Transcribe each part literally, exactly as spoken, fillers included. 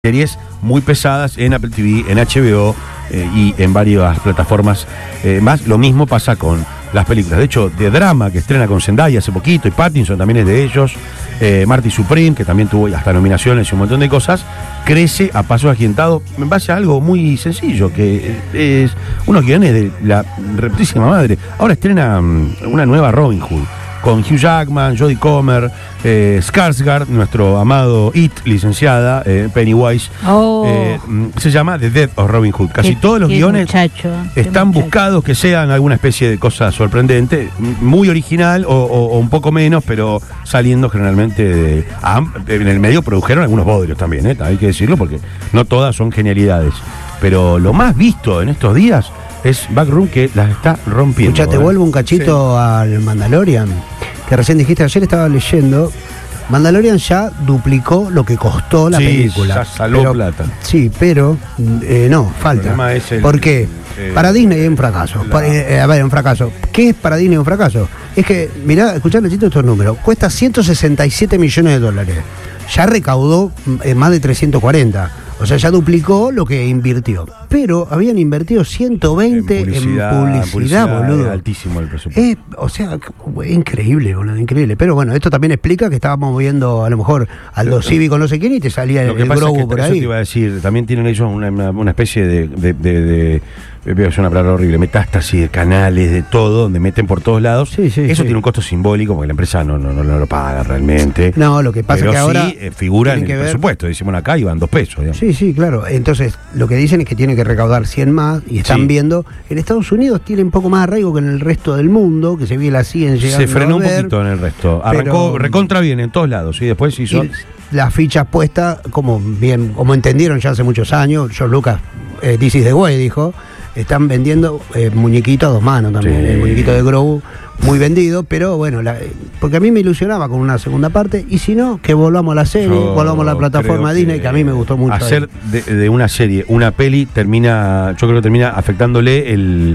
series muy pesadas en Apple T V, en H B O eh, y en varias plataformas eh, más. Lo mismo pasa con las películas. De hecho, de drama que estrena con Zendaya hace poquito, y Pattinson también es de ellos, eh, Marty Supreme, que también tuvo hasta nominaciones y un montón de cosas, crece a pasos agigantados en base a algo muy sencillo, que es unos guiones de la reputísima madre. Ahora estrena um, una nueva Robin Hood, con Hugh Jackman, Jodie Comer, eh, Skarsgård, nuestro amado It, licenciada, eh, Pennywise. Oh. Eh, se llama The Death of Robin Hood. Casi qué, todos los qué guiones muchacho, están muchacho. buscados que sean alguna especie de cosa sorprendente, muy original o, o, o un poco menos, pero saliendo generalmente de... Ah, en el medio produjeron algunos bodrios también, ¿eh? Hay que decirlo, porque no todas son genialidades. Pero lo más visto en estos días es Backroom, que las está rompiendo. Escucha, te ¿eh? vuelvo un cachito sí. al Mandalorian, que recién dijiste, ayer estaba leyendo. Mandalorian ya duplicó lo que costó la sí, película. Ya saló pero, plata. Sí, pero eh, no, falta. Es el, ¿Por qué? Eh, para Disney es un fracaso. La... Para, eh, a ver, un fracaso. ¿Qué es para Disney un fracaso? Es que, mirá, escuchá, necesito estos números. Cuesta ciento sesenta y siete millones de dólares. Ya recaudó eh, más de trescientos cuarenta. O sea, ya duplicó lo que invirtió. Pero habían invertido ciento veinte en publicidad, en publicidad, publicidad boludo. Altísimo el presupuesto. Eh, o sea, increíble, boludo, increíble. Pero bueno, esto también explica que estábamos viendo a lo mejor Aldo Civi con no sé quién y te salía lo el, que el pasa Grogu es que por eso ahí. Te iba a decir, también tienen ellos una, una, una especie de... de, de, de es una palabra horrible, metástasis de canales, de todo, donde meten por todos lados. Sí, sí, Eso sí. tiene un costo simbólico porque la empresa no, no, no, no lo paga realmente. No, lo que pasa pero es que ahora sí eh, figura en el ver... presupuesto. Decimos acá y van dos pesos. Digamos. Sí, sí, claro. Entonces, lo que dicen es que tiene que recaudar cien más y están sí. viendo. En Estados Unidos tiene un poco más arraigo que en el resto del mundo, que se ve la siguen llegando. Se frenó a ver, un poquito en el resto. Arrancó pero... recontra bien en todos lados y después hizo. Y las fichas puestas, como bien, como entendieron ya hace muchos años, George Lucas, eh, This is the way, dijo. Están vendiendo eh, muñequitos a dos manos también, sí. El muñequito de Grogu muy vendido, pero bueno, la, porque a mí me ilusionaba con una segunda parte, y si no, que volvamos a la serie, Yo volvamos a la plataforma Disney, que, que a mí me gustó mucho. Hacer de, de una serie, una peli, termina, yo creo que termina afectándole el...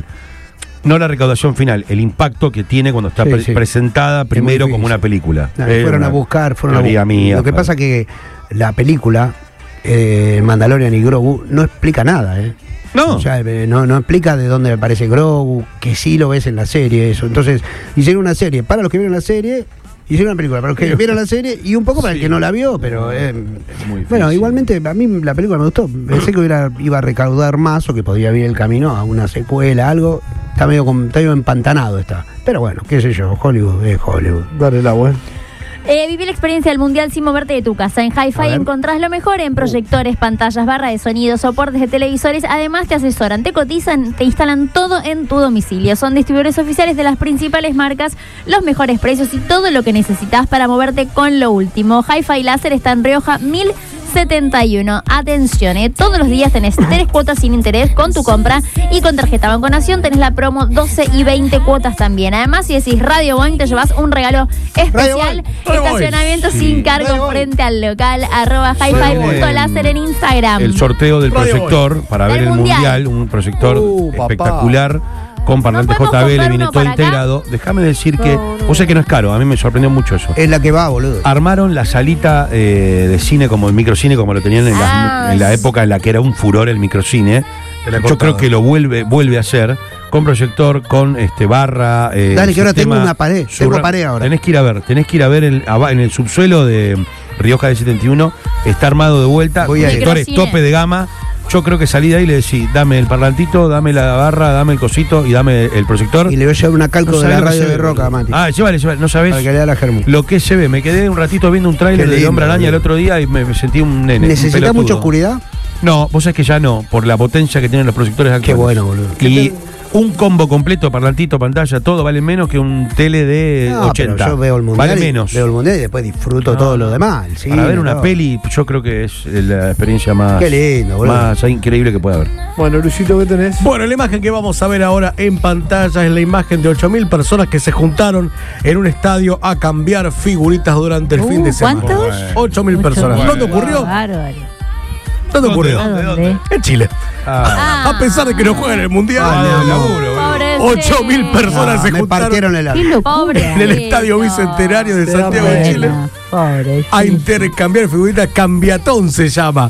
No la recaudación final, el impacto que tiene cuando está sí, pre- sí. presentada primero como una película. No, fueron a buscar, fueron a buscar. Mía, Lo que pasa que la película, eh, Mandalorian y Grogu, no explica nada, ¿eh? No. O sea, no, no explica de dónde aparece Grogu, que sí lo ves en la serie, eso. Entonces, hicieron una serie para los que vieron la serie, hicieron una película para los que vieron la serie y un poco para sí. el que no la vio, pero eh, bueno, igualmente a mí la película me gustó. Pensé que hubiera, iba a recaudar más o que podía abrir el camino a una secuela, algo. Está medio, está medio empantanado está. Pero bueno, qué sé yo, Hollywood es Hollywood. Dale la vuelta. Eh, viví la experiencia del Mundial sin moverte de tu casa. En Hi-Fi encontrás lo mejor en proyectores, pantallas, barra de sonido, soportes de televisores. Además te asesoran, te cotizan, te instalan todo en tu domicilio. Son distribuidores oficiales de las principales marcas, los mejores precios y todo lo que necesitas para moverte con lo último. Hi-Fi Láser está en Rioja mil setenta y uno. Atención, eh, todos los días tenés tres cuotas sin interés con tu compra y con tarjeta Banco Nación tenés la promo doce y veinte cuotas también. Además, si decís Radio Boing, te llevas un regalo especial. Estacionamiento sí. sin cargo Radio frente Boing. Al local, arroba hi-fi punto láser en Instagram. El sorteo del Radio proyector Boing. Para ver el mundial. mundial, un proyector uh, espectacular. Papá. Con parlante no J B L, viene todo integrado. Acá. Déjame decir que, no, no. vos sabés que no es caro, a mí me sorprendió mucho eso. Es la que va, boludo. Armaron la salita eh, de cine, como el microcine, como lo tenían en, ah, la, en la época en la que era un furor el microcine. Yo creo que lo vuelve vuelve a hacer, con proyector, con este barra. Eh, Dale, que ahora tengo una pared, surra, tengo pared ahora. Tenés que ir a ver, tenés que ir a ver el, en el subsuelo de Rioja de setenta y uno, está armado de vuelta, proyectores tope de gama. Yo creo que salí de ahí y le decís, dame el parlantito, dame la barra, dame el cosito y dame el proyector. Y le voy a llevar una calco no de la radio de Roca, Mati. Ah, llévale, llévale, no sabés. Para que le da la germu. Lo que se ve, me quedé un ratito viendo un tráiler de Hombre Araña el otro día y me, me sentí un nene. ¿Necesitas mucha oscuridad? No, vos sabés que ya no, por la potencia que tienen los proyectores actuales. Qué bueno, boludo. Y un combo completo, parlantito, pantalla, todo vale menos que un tele de no, ochenta. Pero yo veo el mundial, vale menos. Veo el mundial y después disfruto no. todo lo demás. Sí, Para ver una no. peli, yo creo que es la experiencia más, Qué lindo, boludo. más increíble que puede haber. Bueno, Luisito, ¿qué tenés? Bueno, la imagen que vamos a ver ahora en pantalla es la imagen de ocho mil personas que se juntaron en un estadio a cambiar figuritas durante el uh, fin de semana. ¿Cuántos? ocho mil personas. Bueno. ¿Dónde ocurrió? Bárbaro. ¿Dónde ocurrió? ¿Dónde? ¿Dónde? En Chile. Ah. A pesar de que no juegan el mundial. Ah, no, laburo, ocho mil personas no, se me juntaron partieron el alma. Pobre en el Estadio Bicentenario de Santiago de Chile. Pobre. a intercambiar figuritas. Cambiatón se llama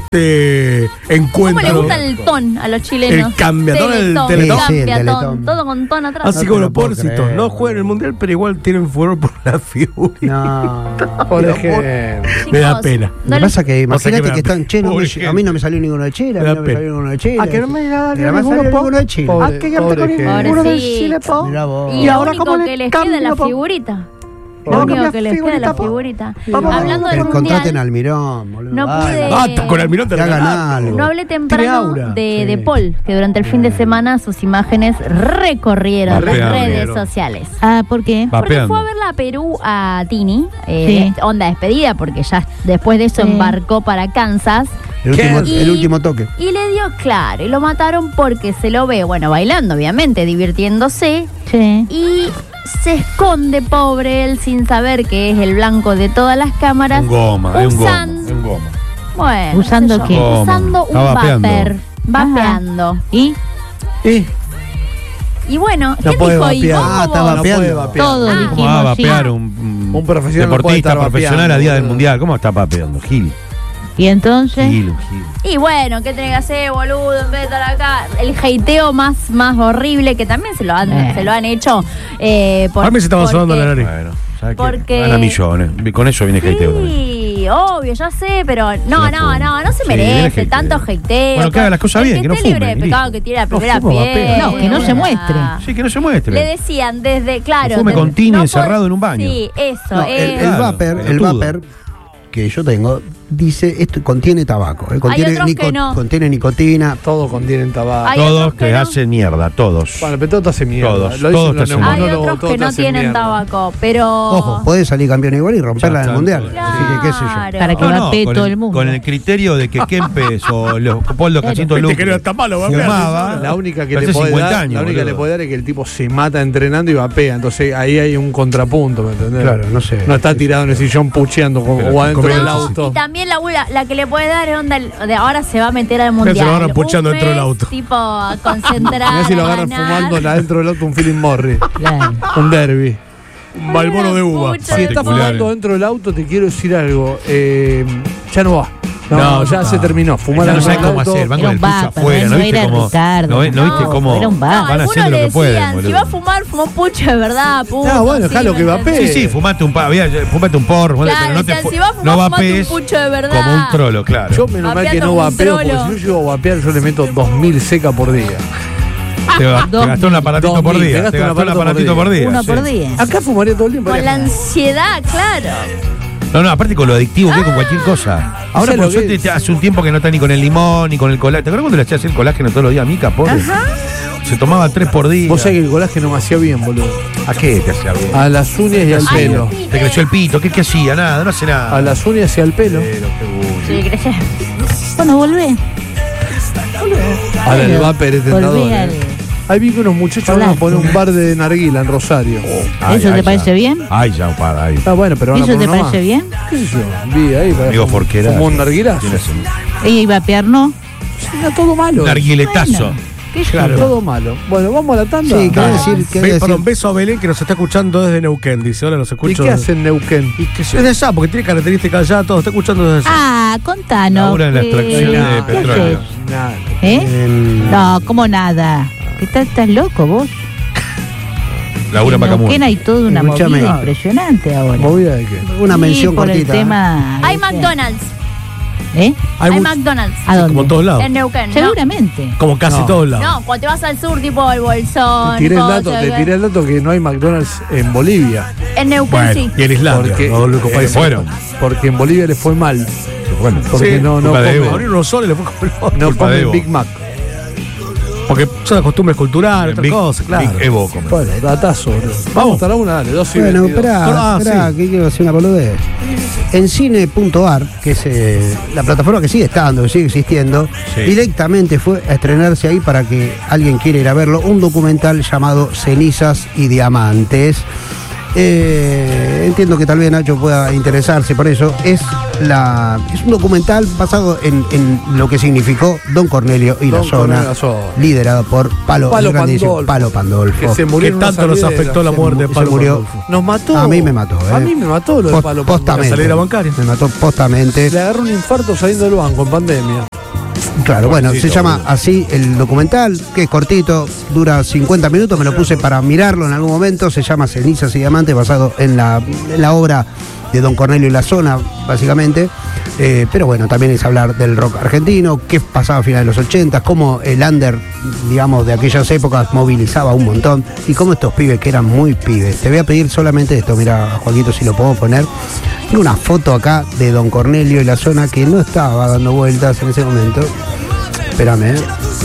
este encuentro. ¿Cómo le gusta el ton a los chilenos? El cambiatón, el Teletón, teletón. Sí, sí, el cambiatón, teletón. todo con ton atrás. Así No como te los lo puedo pobrecitos. creer. No juegan el mundial, pero igual tienen furor por la figura. No. Pobre gente. Me da Chicos, pena. no Lo que les- pasa que No sé imagínate qué me que da están che, no pobre me- a mí no me salió ninguno de Chile, a Me mí da no me pena. salió ninguno de Chile. ¿A que no me da Mira, me salió ninguno de Chile. Pobre, ¿A que ya me pobre tocó gente. ninguno de Pobrecito. Chile, po? Mirá vos. Y, ¿Y lo ahora único cómo le que les queda es la cambio, po? figurita. Lo Vamos a único cambiar que les queda es la figurita, po. figurita. Vamos a Hablando cambiar. del Contraten mundial, al Mirón, boludo. no Ay, pude- Basta con el minuto Que hagan algo. no hablé temprano aura. de, Sí. de Paul, que durante el fin de semana sus imágenes recorrieron las Vapeando. redes sociales. Ah, ¿por qué? Porque Vapeando. fue a verla a Perú a Tini, eh, Sí. onda despedida, porque ya después de eso Sí. embarcó para Kansas. El último, Y- el último toque. Y le dio claro, y lo mataron porque se lo ve, bueno, bailando, obviamente, divirtiéndose. Sí. Y se esconde, pobre él, sin saber que es el blanco de todas las cámaras. Un goma, es un goma. Usan- es un goma. Bueno, ¿Usando qué sé qué? yo, Goma. usando un Está vapeando. vapor. Vapeando. ¿Y? Y Y bueno, No ¿qué puede dijo? ¿Y vapear. vos, Ah, está vos? no puede vapeando. vapear. Todo Ah. dijimos, ¿Cómo va a sí. vapear un, Un profesional no puede deportista estar profesional vapeando, a día del boludo. mundial? ¿Cómo está vapeando? Gil. ¿Y entonces? Gil, un Gil. Y bueno, ¿qué tenés que hacer, boludo? En vez de estar acá. El hateo más, más horrible que también se lo han, Eh. se lo han hecho. Eh, por, A mí se estaba porque- sonando la nariz. Bueno, ¿sabes qué? Porque- Gana millones. Con eso viene hateo también. Sí, obvio, ya sé, pero no, Sí, no, no, no se sí, viene merece hateo. tanto hateo. Bueno, que haga las cosas El bien, que no esté libre fume, de y pecado, listo. que tire la No primera fume, vapea. piedra. No, que no se muestre. Sí, que no se muestre. Le decían desde, claro. Que fume desde- con tini no encerrado pod- en un baño. Sí, eso. No, el, eh, el Claro, vapor, el pelotudo. vapor que yo tengo, dice, esto contiene tabaco. eh, contiene, otros que no. contiene nicotina. Todos contienen tabaco. Hay Todos otros que que no. hacen mierda, todos. Bueno, pero todo te hace mierda. Todos, Lo dicen todos los te hacen Hay neumonólogos, otros todo que te no hace tienen mierda. tabaco, pero. Ojo, puede salir campeón igual y romperla en el Ya mundial. está. Así que qué sé yo. Claro. Para que No, no, vapee con todo el, el mundo. con el criterio de que Kempes o Leopoldo Jacinto Viste Luque que no está malo, vapear. fumaba. La única que hace le puede cincuenta dar, años, la única que boludo. le puede dar es que el tipo se mata entrenando y vapea. Entonces ahí hay un contrapunto, ¿me entendés? Claro, no sé. No está tirado en el sillón pucheando como, Pero o adentro come- del No, auto. y también la, la, la que le puede dar es onda el- de ahora se va a meter al mundial. se lo agarran puchando Un dentro del mes, auto. Tipo a concentrar. Mirá si lo a agarran ganar. fumando adentro del auto un Philip Morris. Claro. Un derby. Un Balboro de uva. Pucha. Si está Particular. fumando dentro del auto, te quiero decir algo. Eh, ya no va. No, No, ya no se va. terminó. Fumar Ya no dentro sabes del cómo auto. hacer, van Era con el un pucho vapor, afuera, no ¿no viste era cómo? Ricardo. ¿No, ve- no viste No, cómo era un No, vapor. van algunos haciendo lo le que pueden, decían, si boludo? va a fumar, fumó pucho de verdad, puto. Ah, bueno, sí, dejalo que ¿me vapee. entendés? Sí, sí, fumate un, pa, había- fumate un porro, Claro, pero no te decían, fu- si va a fumar, no fumate vapees un pucho de verdad. como un trolo, claro. Yo menos mal que Vapeando no como un vapeo, porque trolo. si yo llego a vapear, yo le meto dos mil secas por día. te, ga- te Dos gastó un aparatito mil, por te día. gasta Te un gastó un aparato por aparatito por día. Uno sí. por día. Acá fumaría todo el tiempo. Con la ansiedad, claro. No, no, aparte con lo adictivo que es con cualquier cosa. Ahora, ¿Sabes por lo que suerte, es? te- hace un tiempo que no está ni con el limón, ni con el colágeno. ¿Te acuerdas cuando le hacías el colágeno todos los días a Mica, pobre? Se tomaba tres por día. Vos sabés que el colágeno me hacía bien, boludo. ¿A qué te hacía algo? A las uñas y al Ay, pelo. sí. Te creció el pito, ¿qué, qué hacía? Nada, no hace nada. A las uñas y al pelo. Pero, qué bullying. Sí, creces. Bueno, volvé. Ahora el vapor es tentador. Volví eh. al... Ahí vi que unos muchachos van a poner un bar de narguila en Rosario. Ay, ¿Eso ay, te ya. parece bien? Ay, ya, para, ahí. Ah, bueno, pero van a ¿Eso poner te uno parece más. bien? ¿Qué sé yo? Vi ahí. para- Digo, Forquera. Como un narguilazo. Tiene ese- Ella iba a pear, ¿no? Era todo malo. Narguiletazo. Bueno. ¿Qué Claro. Todo malo. Bueno, vamos a la tanda. Sí, ¿qué Ah. decir? ¿Qué Be- decir? Perdón, beso a Belén que nos está escuchando desde Neuquén. Dice, ahora los ¿Y escucho. qué hace en Neuquén? Y que es de allá, porque tiene características allá, todo. Está escuchando desde allá. Ah, contanos. Labura en la que- extracción de ¿qué petróleo. haces? Nada. ¿Eh? Em, No, como nada. ¿Qué tal? ¿Estás loco vos? Laura En Macamundo. Neuquén hay toda una Escúchame. movida impresionante ahora. ¿Movida de qué? Una Sí, mención por cortita. el tema. Hay ese. McDonald's. ¿Eh? Hay, Hay, mu- McDonald's. ¿A dónde? como en todos lados. En Neuquén. No. Seguramente. Como casi No. todos lados. No, cuando te vas al sur, tipo el Bolsón. Te tiré el coso, dato, te que- tiré el dato que no hay McDonald's en Bolivia. En Neuquén Bueno, sí. Y en Islandia. Porque, los únicos eh, países- fueron. Porque en Bolivia le fue mal. Bueno, Porque sí, no, no culpa de comen, Evo. abrieron unos soles y le fue como loco. no culpa de comen Evo. Big Mac. Porque son las costumbres culturales, otras Big- cosas, claro. Big Evo come. Bueno, datazo, boludo. Vamos hasta la una, dale, dos y Bueno, veintidós. esperá, Ah, esperá, sí. que quiero hacer una boludez. En cine punto ar, que es eh, la plataforma que sigue estando, que sigue existiendo, Sí. directamente fue a estrenarse ahí para que alguien quiera ir a verlo, un documental llamado Cenizas y Diamantes. eh, entiendo que tal vez Nacho pueda interesarse por eso. Es la es un documental basado en, en lo que significó Don Cornelio y Don la zona, Cornelio y la zona. liderado por Palo, Palo el grandísimo Pandolfo. Palo Pandolfo. Que se murió Que en una tanto nos salida de afectó la se muerte de se Palo murió. Pandolfo. Nos mató. A mí me mató, ¿eh? A mí me mató lo de Post- Palo Pandolfo. postamente. La salida bancaria. Me mató postamente. Le agarró un infarto saliendo del banco en pandemia. Claro, bueno, se Cortito, llama boludo. así el documental, que es cortito, dura cincuenta minutos, me lo puse para mirarlo en algún momento, se llama Cenizas y Diamantes, basado en la, en la obra de Don Cornelio y la zona, básicamente. Eh, pero bueno, también es hablar del rock argentino, qué pasaba a finales de los ochenta, cómo el under, digamos, de aquellas épocas movilizaba un montón, y cómo estos pibes que eran muy pibes. Te voy a pedir solamente esto, mira, Joaquito, si lo puedo poner. Tengo una foto acá de Don Cornelio y la zona que no estaba dando vueltas en ese momento. Espérame, ¿eh?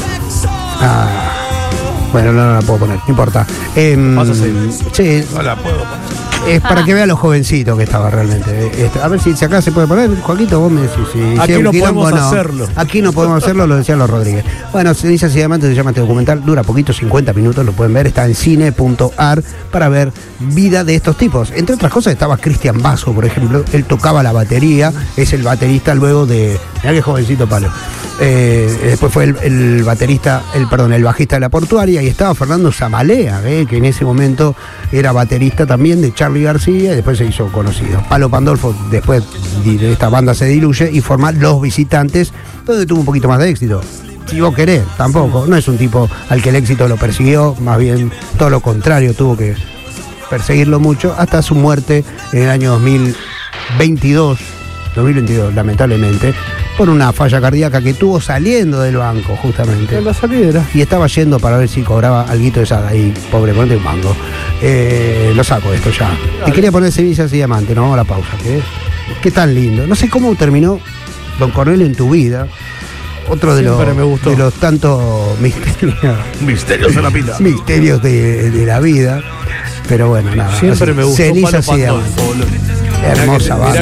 Ah, bueno, no, no la puedo poner, no importa. Em, Vas a seguir. sí, No la puedo poner. es para que vean lo jovencito que estaba realmente. Este, a ver si, si acá se puede poner, Joaquito, vos me decís. Si, si Aquí hay un no quilombo, podemos no. hacerlo. Aquí no podemos hacerlo, lo decían los Rodríguez. Bueno, Cenizas y Diamantes se llama este documental, dura poquito, cincuenta minutos, lo pueden ver, está en cine punto ar para ver vida de estos tipos. Entre otras cosas estaba Cristian Basso, por ejemplo, él tocaba la batería, es el baterista luego de... Mirá qué jovencito Palo. Eh, después fue el, el baterista, el perdón, el bajista de La Portuaria, y estaba Fernando Zamalea, eh, que en ese momento era baterista también de Charly García, y después se hizo conocido. Palo Pandolfo después de esta banda se diluye y forma Los Visitantes, donde tuvo un poquito más de éxito. Si vos querés, tampoco. No es un tipo al que el éxito lo persiguió, más bien todo lo contrario, tuvo que perseguirlo mucho hasta su muerte en el año dos mil veintidós, dos mil veintidós, lamentablemente, por una falla cardíaca que tuvo saliendo del banco, justamente. En la salidera. Y estaba yendo para ver si cobraba alguito de esa ahí, pobre, ponte un mango. Eh, lo saco esto ya. Te quería poner Cenizas y Diamantes, nos vamos a la pausa. ¿Qué, qué tan lindo. No sé cómo terminó Don Cornelio en tu vida. Otro de los, Siempre me gustó. de los tantos misterios, Misterios de la vida. misterios de, de la vida. Pero bueno, nada. Siempre así, me gustó Cenizas Palo y Pandolfo, Diamantes. boludo. Hermosa Mirá que- banda.